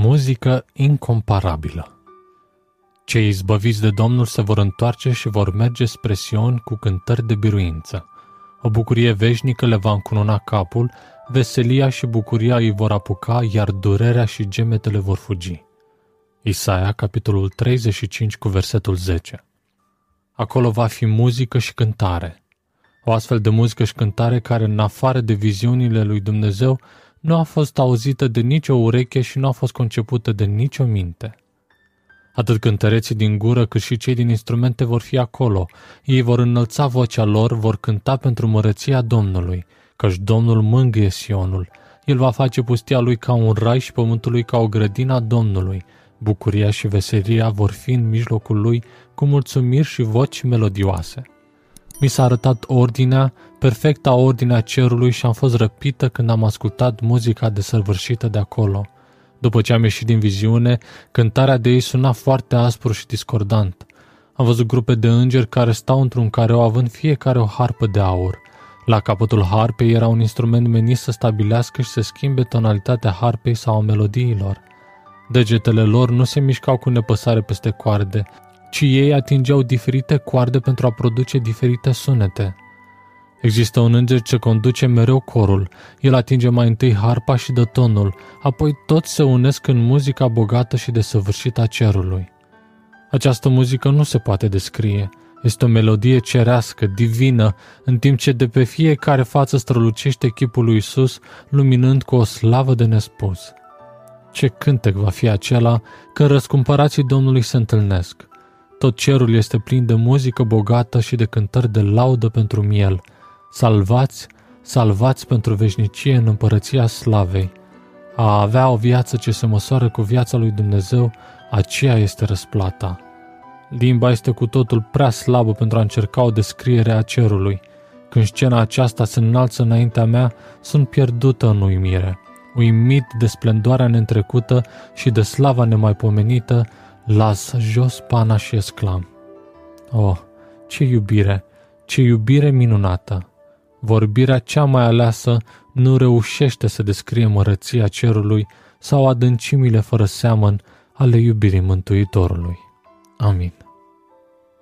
Muzică incomparabilă. Cei izbăviți de Domnul se vor întoarce și vor merge spre Sion cu cântări de biruință. O bucurie veșnică le va încununa capul, veselia și bucuria îi vor apuca, iar durerea și gemetele vor fugi. Isaia, capitolul 35, cu versetul 10. Acolo va fi muzică și cântare. O astfel de muzică și cântare care, în afară de viziunile lui Dumnezeu, nu a fost auzită de nicio ureche și nu a fost concepută de nicio minte. Atât cântăreții din gură cât și cei din instrumente vor fi acolo. Ei vor înălța vocea lor, vor cânta pentru măreția Domnului, căci Domnul mângâie Sionul. El va face pustia lui ca un rai și pământul lui ca o grădină a Domnului. Bucuria și veselia vor fi în mijlocul lui cu mulțumiri și voci melodioase. Mi s-a arătat ordinea, perfecta ordinea cerului și am fost răpită când am ascultat muzica desăvârșită de acolo. După ce am ieșit din viziune, cântarea de ei suna foarte aspru și discordant. Am văzut grupe de îngeri care stau într-un careu având fiecare o harpă de aur. La capătul harpei era un instrument menit să stabilească și să schimbe tonalitatea harpei sau a melodiilor. Degetele lor nu se mișcau cu nepăsare peste coarde, ci ei atingeau diferite coarde pentru a produce diferite sunete. Există un înger ce conduce mereu corul. El atinge mai întâi harpa și dă tonul, apoi toți se unesc în muzica bogată și desăvârșită a cerului. Această muzică nu se poate descrie. Este o melodie cerească, divină, în timp ce de pe fiecare față strălucește chipul lui Iisus, luminând cu o slavă de nespus. Ce cântec va fi acela când răscumpărații Domnului se întâlnesc! Tot cerul este plin de muzică bogată și de cântări de laudă pentru miel. Salvați, salvați pentru veșnicie în împărăția slavei. A avea o viață ce se măsoară cu viața lui Dumnezeu, aceea este răsplata. Limba este cu totul prea slabă pentru a încerca o descriere a cerului. Când scena aceasta se înalță înaintea mea, sunt pierdută în uimire. Uimit de splendoarea neîntrecută și de slava nemaipomenită, las jos pana și exclam: Oh, ce iubire minunată! Vorbirea cea mai aleasă nu reușește să descrie măreția cerului sau adâncimile fără seamăn ale iubirii Mântuitorului. Amin.